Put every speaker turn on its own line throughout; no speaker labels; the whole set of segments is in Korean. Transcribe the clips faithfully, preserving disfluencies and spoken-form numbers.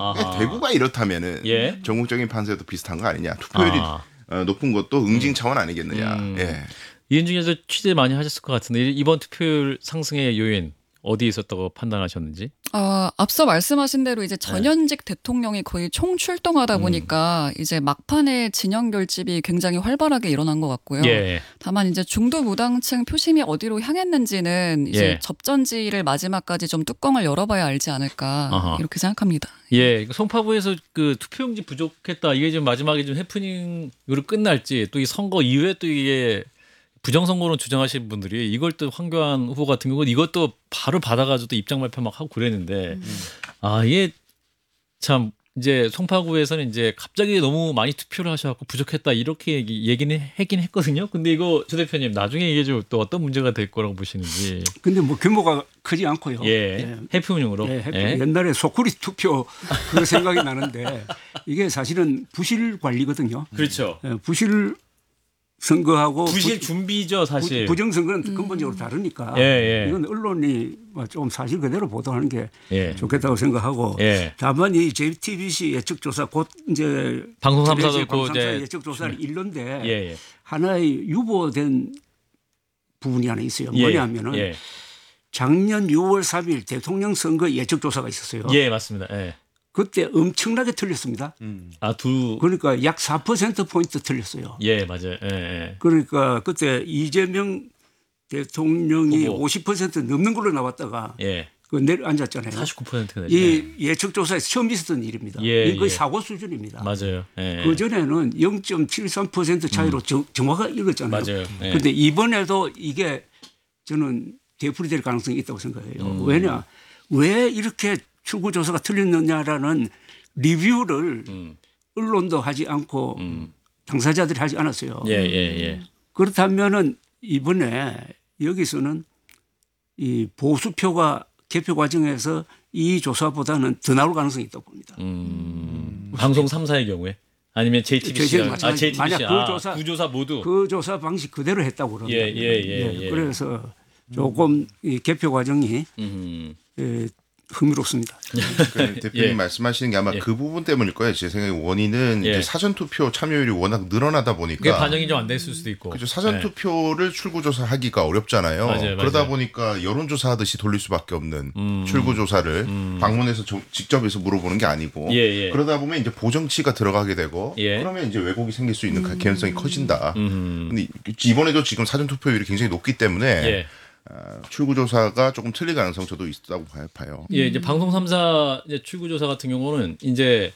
그러니까 대구가 이렇다면은
예.
전국적인 판세도 비슷한 거 아니냐. 투표율이
아.
어, 높은 것도 응징 차원 아니겠느냐.
음.
예.
이은중에서 취재 많이 하셨을 것 같은데 이번 투표율 상승의 요인 어디에 있었다고 판단하셨는지?
어, 앞서 말씀하신 대로 이제 전현직 네. 대통령이 거의 총출동하다 보니까 음. 이제 막판에 진영 결집이 굉장히 활발하게 일어난 것 같고요.
예.
다만 이제 중도 무당층 표심이 어디로 향했는지는 이제
예.
접전지를 마지막까지 좀 뚜껑을 열어봐야 알지 않을까
아하.
이렇게 생각합니다.
예, 송파구에서 그 투표용지 부족했다. 이게 좀 마지막에 좀 해프닝으로 끝날지 또 이 선거 이후에 또 이게 부정선거론 주장하시는 분들이 이걸 또 황교안 후보 같은 경우는 이것도 바로 받아가지고 또 입장 발표 막 하고 그랬는데 음. 아 이게 참 이제 송파구에서는 이제 갑자기 너무 많이 투표를 하셔갖고 부족했다 이렇게 얘기, 얘기는 하긴 했거든요. 근데 이거 조 대표님 나중에 이게 좀 또 어떤 문제가 될 거라고 보시는지.
근데 뭐 규모가 크지 않고요.
예, 예. 해프닝으로.
예, 해프,
예.
옛날에 소쿠리 투표 그 생각이 나는데 이게 사실은 부실 관리거든요.
그렇죠.
예, 부실 선거하고
부실 준비죠 사실.
부, 정선거는 음. 근본적으로 다르니까
예, 예.
이건 언론이 좀 사실 그대로 보도하는 게
예.
좋겠다고 생각하고
예.
다만 이 제이티비씨 예측조사 곧 이제
방송 삼 사도
방송 삼 사 예측조사를 읽는데
예, 예.
하나의 유보된 부분이 하나 있어요.
예,
뭐냐면은
예.
작년 유월 삼일 대통령 선거 예측조사가 있었어요.
예, 맞습니다. 예.
그때 엄청나게 틀렸습니다.
음. 아, 두.
그러니까 약 사 퍼센트 포인트 틀렸어요.
예, 맞아요. 예, 예.
그러니까 그때 이재명 대통령이
후보.
오십 퍼센트 넘는 걸로 나왔다가
예.
그 내려앉았잖아요.
사십구 퍼센트가
이 예측조사에서 처음 있었던 일입니다.
예,
이게 거의
예.
사고 수준입니다.
맞아요. 예.
그전에는 영 점 칠삼 퍼센트 차이로 음. 정, 정확하게 읽었잖아요.
맞아요.
그런데 예. 이번에도 이게 저는 되풀이될 가능성이 있다고 생각해요. 음. 왜냐? 왜 이렇게 출구조사가 틀렸느냐라는 리뷰를 음. 언론도 하지 않고 음. 당사자들이 하지 않았어요.
예, 예, 예.
그렇다면은 이번에 여기서는 이 보수표가 개표 과정에서 이 조사보다는 더 나올 가능성이 있다고 봅니다.
음. 음. 방송 삼 사의 경우에 아니면 제이티비씨가 아, 제이티비씨
만약 그
아,
조사
두 조사 모두
그 조사 방식 그대로 했다고 그럽니다.
예, 예, 예, 예.
그래서 조금 이 개표 과정이 음. 예, 흥미롭습니다.
그러니까 대표님
예.
말씀하시는 게 아마
예.
그 부분 때문일 거예요. 제 생각에 원인은
예.
이제 사전투표 참여율이 워낙 늘어나다 보니까
그게 반영이 좀 안 됐을 수도 있고.
그렇죠. 사전투표를 예. 출구조사하기가 어렵잖아요.
맞아요,
그러다
맞아요.
보니까 여론조사하듯이 돌릴 수밖에 없는
음.
출구조사를 음. 방문해서 저, 직접 해서 물어보는 게 아니고
예, 예.
그러다 보면 이제 보정치가 들어가게 되고
예.
그러면 이제 왜곡이 생길 수 있는 음. 개연성이 커진다.
음.
근데 이번에도 지금 사전투표율이 굉장히 높기 때문에
예.
어, 출구조사가 조금 틀릴 가능성 저도 있다고 봐요.
예, 이제 방송 삼 사 출구조사 같은 경우는 이제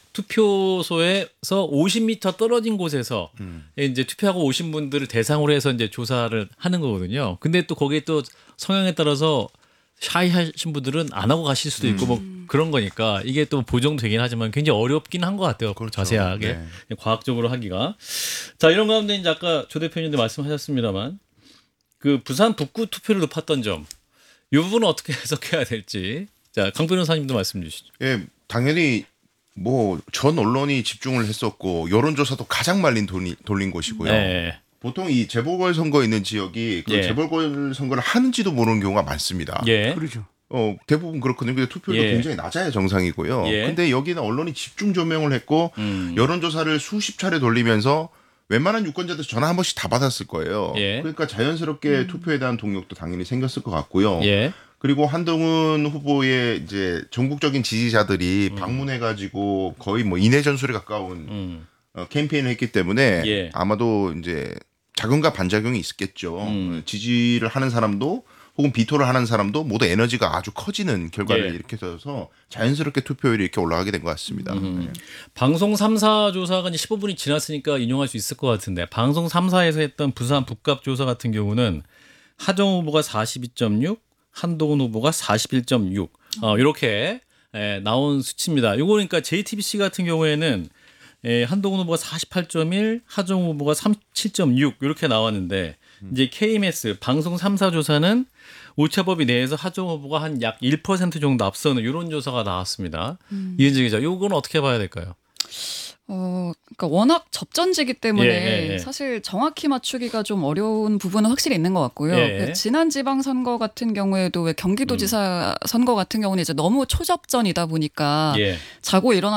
투표소에서 오십 미터 떨어진 곳에서 음. 이제 투표하고 오신 분들을 대상으로 해서 이제 조사를 하는 거거든요. 근데 또 거기에 또 성향에 따라서 샤이하신 분들은 안 하고 가실 수도 있고 음. 뭐 그런 거니까 이게 또 보정되긴 하지만 굉장히 어렵긴 한 것 같아요. 그렇죠. 자세하게 네. 과학적으로 하기가. 자, 이런 가운데 이제 아까 조 대표님도 말씀하셨습니다만 그 부산 북구 투표를 높았던 점, 이 부분은 어떻게 해석해야 될지. 자, 강 변호사님도 말씀 주시죠.
예, 당연히 뭐 전 언론이 집중을 했었고 여론조사도 가장 말린 돌리, 돌린 곳이고요. 네. 보통 이 재보궐선거 있는 지역이 그 예. 재보궐선거를 하는지도 모르는 경우가 많습니다.
예.
그렇죠.
어, 대부분 그렇거든요. 근데 투표율도
예.
굉장히 낮아야 정상이고요.
예.
근데 여기는 언론이 집중 조명을 했고 음. 여론조사를 수십 차례 돌리면서 웬만한 유권자들 전화 한 번씩 다 받았을 거예요.
예.
그러니까 자연스럽게 음. 투표에 대한 동력도 당연히 생겼을 것 같고요.
예.
그리고 한동훈 후보의 이제 전국적인 지지자들이 음. 방문해가지고 거의 뭐 인해 전술에 가까운 음. 어, 캠페인을 했기 때문에
예.
아마도 이제 작용과 반작용이 있었겠죠.
음.
지지를 하는 사람도 혹은 비토를 하는 사람도 모두 에너지가 아주 커지는 결과를
예.
일으켜서 자연스럽게 투표율이 이렇게 올라가게 된 것 같습니다.
음.
네.
방송 삼 사 조사가 이제 십오 분이 지났으니까 인용할 수 있을 것 같은데 방송 삼 사에서 했던 부산 북갑 조사 같은 경우는 하정우 후보가 사십이 점 육, 한동훈 후보가 사십일 점 육 어, 이렇게 에, 나온 수치입니다. 이거 그러니까 제이티비씨 같은 경우에는 에, 한동훈 후보가 사십팔 점 일, 하정우 후보가 삼십칠 점 육 이렇게 나왔는데 음. 이제 케이엠에스 방송 삼 사 조사는 오차범위 내에서 하정우 후보가 한 약 일 퍼센트 정도 앞서는 이런 조사가 나왔습니다. 음. 이은지 기자, 이건 어떻게 봐야 될까요?
어, 그러니까 워낙 접전지기 때문에
예, 예, 예.
사실 정확히 맞추기가 좀 어려운 부분은 확실히 있는 것 같고요.
예.
지난 지방선거 같은 경우에도 왜 경기도지사 음. 선거 같은 경우는 이제 너무 초접전이다 보니까
예.
자고 일어나